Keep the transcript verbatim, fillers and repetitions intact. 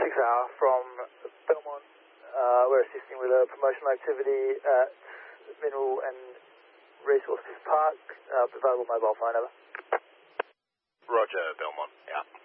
six hour from Belmont. Uh, we're assisting with a promotional activity at Mineral and Resources Park. Uh, available mobile phone, over. Roger, Belmont, out.